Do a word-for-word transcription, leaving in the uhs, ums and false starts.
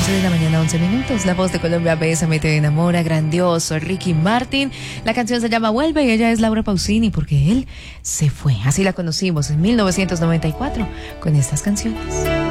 once de la mañana, once minutos. La voz de Colombia, Bésame, te enamora, grandioso, Ricky Martin. La canción se llama Vuelve y ella es Laura Pausini porque él se fue. Así la conocimos en mil novecientos noventa y cuatro con estas canciones.